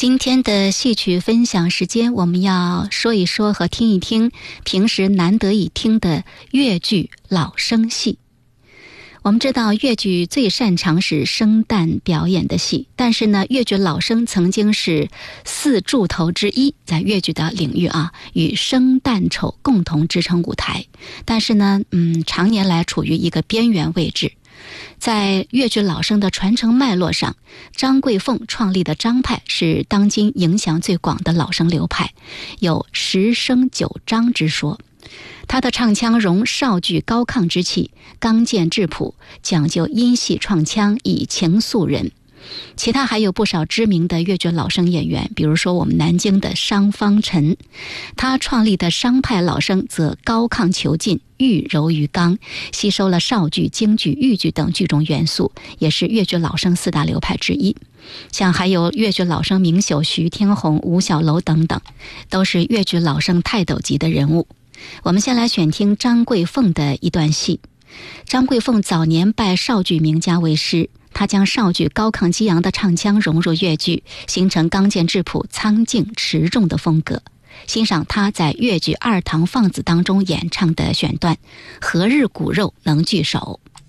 今天的戏曲分享时间，我们要说一说和听一听平时难得一听的越剧老生戏。我们知道越剧最擅长是生旦表演的戏，但是呢，越剧老生曾经是四柱头之一，在越剧的领域与生旦丑共同支撑舞台，但是呢，常年来处于一个边缘位置。在越剧老生的传承脉络上，张桂凤创立的张派是当今影响最广的老生流派，有10生9张之说。他的唱腔融少剧高亢之气，刚健质朴，讲究音系创腔，以情塑人。其他还有不少知名的越剧老生演员，比如说我们南京的商方辰，他创立的商派老生则高亢遒劲，玉柔于刚，吸收了少剧、京剧、豫剧等剧种元素，也是越剧老生4大流派之一。像还有越剧老生名宿徐天虹、吴小楼等等，都是越剧老生泰斗级的人物。我们先来选听张桂凤的一段戏。张桂凤早年拜少剧名家为师，他将少剧高亢激昂的唱腔融入越剧，形成刚健质朴、苍劲持重的风格。欣赏他在越剧《二堂放子》当中演唱的选段《何日骨肉能聚首》。